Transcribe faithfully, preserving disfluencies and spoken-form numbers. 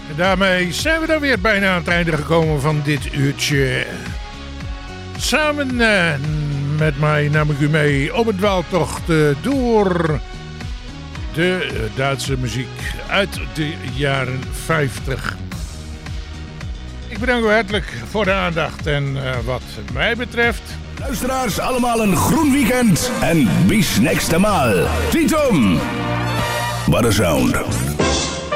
En daarmee zijn we dan weer bijna aan het einde gekomen van dit uurtje. Samen uh, met mij nam ik u mee op een dwaaltocht uh, door de uh, Duitse muziek uit de jaren vijftig. Ik bedank u hartelijk voor de aandacht en uh, wat mij betreft... Luisteraars, allemaal een groen weekend en bis nächste Mal. Titum! What a sound.